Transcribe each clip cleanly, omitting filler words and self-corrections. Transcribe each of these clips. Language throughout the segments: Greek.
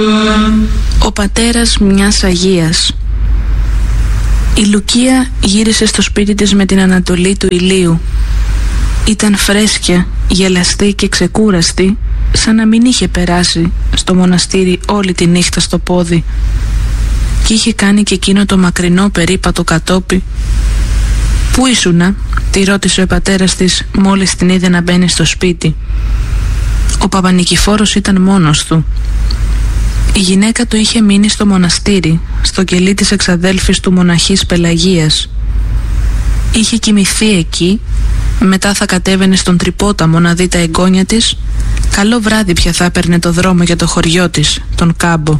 Ο πατέρας μιας Αγίας. Η Λουκία γύρισε στο σπίτι της με την ανατολή του ηλίου. Ήταν φρέσκια, γελαστή και ξεκούραστη, σαν να μην είχε περάσει στο μοναστήρι όλη τη νύχτα στο πόδι, και είχε κάνει και εκείνο το μακρινό περίπατο κατόπι. «Πού ήσουνα?» τη ρώτησε ο πατέρας της μόλις την είδε να μπαίνει στο σπίτι. Ο Παπανικηφόρος ήταν μόνος του. Η γυναίκα του είχε μείνει στο μοναστήρι, στο κελί της εξαδέλφης του μοναχής Πελαγίας. Είχε κοιμηθεί εκεί, μετά θα κατέβαινε στον Τρυπόταμο να δει τα εγγόνια της. Καλό βράδυ πια θα έπαιρνε το δρόμο για το χωριό της, τον Κάμπο.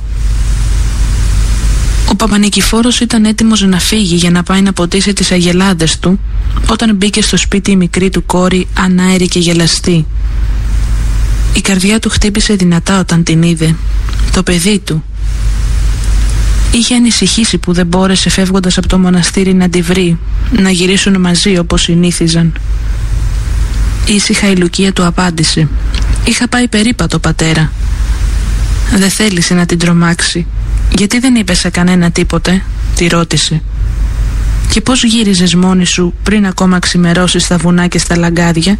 Ο Παπανικηφόρος ήταν έτοιμος να φύγει για να πάει να ποτίσει τις αγελάδες του, όταν μπήκε στο σπίτι η μικρή του κόρη, ανάερη και γελαστή. Η καρδιά του χτύπησε δυνατά όταν την είδε. Το παιδί του. Είχε ανησυχήσει που δεν μπόρεσε φεύγοντας από το μοναστήρι να τη βρει, να γυρίσουν μαζί όπως συνήθιζαν. Ήσυχα η Λουκία του απάντησε: «Είχα πάει περίπατο, πατέρα». «Δεν θέλησε να την τρομάξει. Γιατί δεν είπε σε κανένα τίποτε?» τη ρώτησε. «Και πώς γύριζες μόνη σου πριν ακόμα ξημερώσει στα βουνά και στα λαγκάδια?»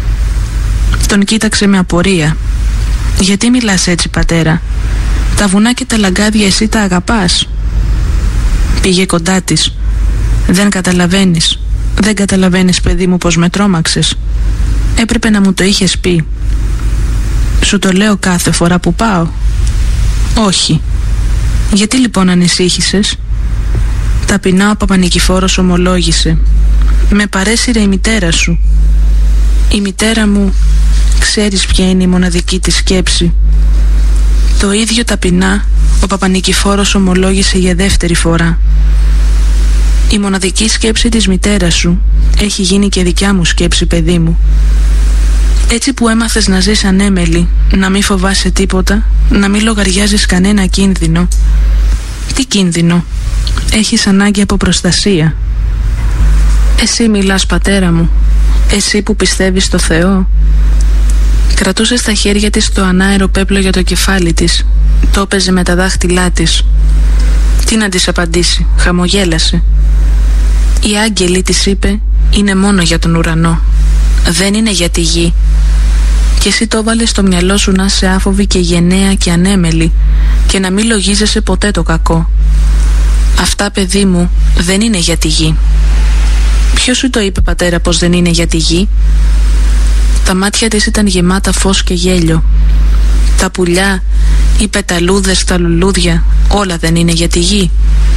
Τον κοίταξε με απορία. «Γιατί μιλάς έτσι, πατέρα? Τα βουνά και τα λαγκάδια εσύ τα αγαπάς?» Πήγε κοντά της. «Δεν καταλαβαίνεις. Δεν καταλαβαίνεις, παιδί μου, πως με τρόμαξες. Έπρεπε να μου το είχες πει». «Σου το λέω κάθε φορά που πάω?» «Όχι». «Γιατί λοιπόν ανησύχησες?» Ταπεινά ο Παπανικηφόρος ομολόγησε: «Με παρέσυρε η μητέρα σου». «Η μητέρα μου, ξέρεις ποια είναι η μοναδική της σκέψη?» Το ίδιο ταπεινά ο Παπανικηφόρος ομολόγησε για δεύτερη φορά. «Η μοναδική σκέψη της μητέρας σου έχει γίνει και δικιά μου σκέψη, παιδί μου. Έτσι που έμαθες να ζεις ανέμελη, να μην φοβάσαι τίποτα, να μην λογαριάζεις κανένα κίνδυνο». «Τι κίνδυνο?» «Έχεις ανάγκη από προστασία». «Εσύ μιλάς, πατέρα μου, εσύ που πιστεύεις στο Θεό?» Κρατούσε στα χέρια της το ανάερο πέπλο για το κεφάλι της. Το έπαιζε με τα δάχτυλά της. Τι να της απαντήσει? Χαμογέλασε. «Οι άγγελοι», της είπε, «είναι μόνο για τον ουρανό. Δεν είναι για τη γη. Και εσύ το έβαλες στο μυαλό σου να είσαι άφοβη και γενναία και ανέμελη και να μην λογίζεσαι ποτέ το κακό. Αυτά, παιδί μου, δεν είναι για τη γη». «Ποιος σου το είπε, πατέρα, πως δεν είναι για τη γη?» Τα μάτια της ήταν γεμάτα φως και γέλιο. «Τα πουλιά, οι πεταλούδες, τα λουλούδια, όλα δεν είναι για τη γη?»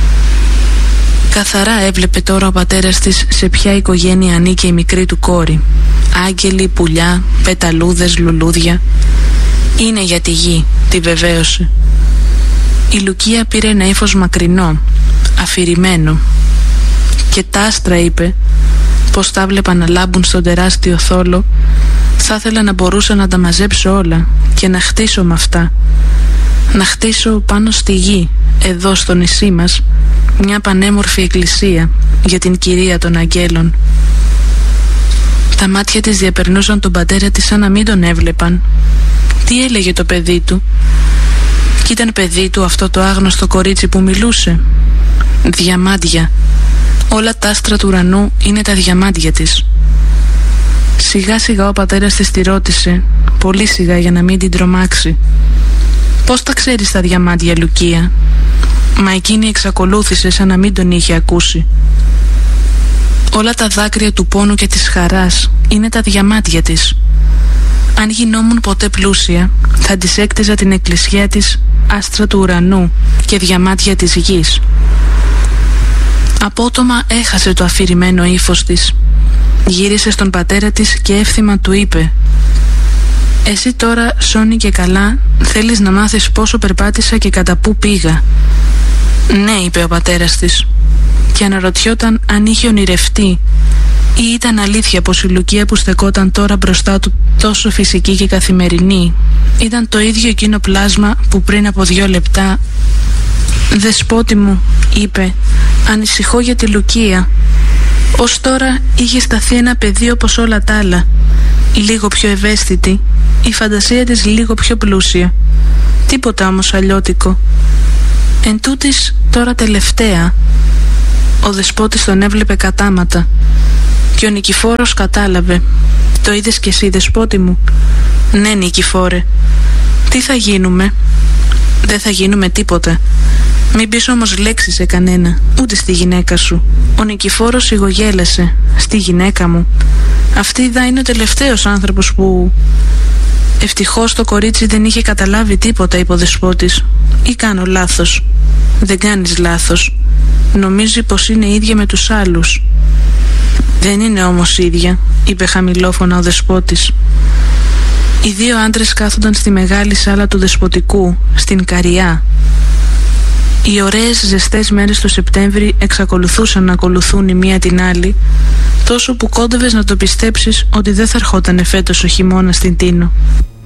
Καθαρά έβλεπε τώρα ο πατέρας της σε ποια οικογένεια ανήκε η μικρή του κόρη. Άγγελοι, πουλιά, πεταλούδες, λουλούδια. «Είναι για τη γη», τη βεβαίωσε. Η Λουκία πήρε ένα ύφος μακρινό, αφηρημένο. «Και τα άστρα», είπε, πως τα βλέπα να λάμπουν στον τεράστιο θόλο. Θα ήθελα να μπορούσα να τα μαζέψω όλα και να χτίσω με αυτά. Να χτίσω πάνω στη γη, εδώ στο νησί μας, μια πανέμορφη εκκλησία για την κυρία των αγγέλων». Τα μάτια της διαπερνούσαν τον πατέρα της σαν να μην τον έβλεπαν. Τι έλεγε το παιδί του? Κι ήταν παιδί του αυτό το άγνωστο κορίτσι που μιλούσε? Διαμάντια. Όλα τα άστρα του ουρανού είναι τα διαμάντια της. Σιγά σιγά ο πατέρας της τη ρώτησε, πολύ σιγά για να μην την τρομάξει: «Πώς τα ξέρεις τα διαμάντια, Λουκία?» Μα εκείνη εξακολούθησε σαν να μην τον είχε ακούσει. «Όλα τα δάκρυα του πόνου και της χαράς είναι τα διαμάντια της. Αν γινόμουν ποτέ πλούσια, θα της έκτιζα την εκκλησιά της άστρα του ουρανού και διαμάντια της γης». Απότομα έχασε το αφηρημένο ύφος της. Γύρισε στον πατέρα της και εύθυμα του είπε: «Εσύ τώρα, σώνει και καλά, θέλεις να μάθεις πόσο περπάτησα και κατά πού πήγα?» «Ναι», είπε ο πατέρας της, και αναρωτιόταν αν είχε ονειρευτεί ή ήταν αλήθεια πως η Λουκία που στεκόταν τώρα μπροστά του, τόσο φυσική και καθημερινή, ήταν το ίδιο εκείνο πλάσμα που πριν από 2 λεπτά. «Δεσπότη μου», είπε, «ανησυχώ για τη Λουκία. Ως τώρα είχε σταθεί ένα παιδί όπως όλα τα άλλα, λίγο πιο ευαίσθητη, η φαντασία της λίγο πιο πλούσια, τίποτα όμως αλλιώτικο. Εν τούτης, τώρα τελευταία, ο δεσπότης τον έβλεπε κατάματα και ο Νικηφόρος κατάλαβε. Το είδες κι εσύ, δεσπότη μου? Ναι, Νικηφόρε. Τι θα γίνουμε? Δεν θα γίνουμε τίποτα. Μην πεις όμως λέξη σε κανένα, ούτε στη γυναίκα σου. Ο Νικηφόρος σιγογέλασε. Στη γυναίκα μου? Αυτή δα είναι ο τελευταίος άνθρωπος που... Ευτυχώς το κορίτσι δεν είχε καταλάβει τίποτα, είπε ο δεσπότης. Ή κάνω λάθος? Δεν κάνεις λάθος. Νομίζει πως είναι ίδια με τους άλλους. Δεν είναι όμως ίδια, είπε χαμηλόφωνα ο δεσπότης. Οι δύο άντρες κάθονταν στη μεγάλη σάλα του δεσποτικού, στην Καριά. Οι ωραίες ζεστές μέρες του Σεπτέμβρη εξακολουθούσαν να ακολουθούν η μία την άλλη, τόσο που κόντευες να το πιστέψεις ότι δεν θα ερχότανε φέτος ο χειμώνας στην Τίνο.